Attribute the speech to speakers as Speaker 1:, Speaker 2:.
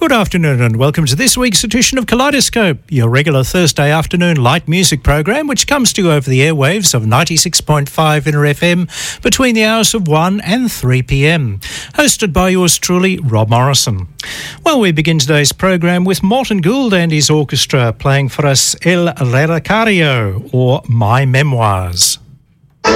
Speaker 1: Good afternoon and welcome to this week's edition of Kaleidoscope, your regular Thursday afternoon light music program which comes to you over the airwaves of 96.5 Inter FM between the hours of 1 and 3 p.m. Hosted by yours truly, Rob Morrison. Well, we begin today's program with Martin Gould and his orchestra playing for us El Relicario, or My Memoirs.